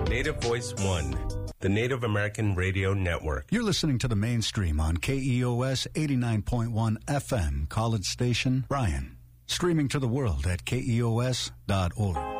Native Voice One, the Native American Radio Network. You're listening to the Mainstream on KEOS 89.1 FM, College Station, Bryan. Streaming to the world at KEOS.org.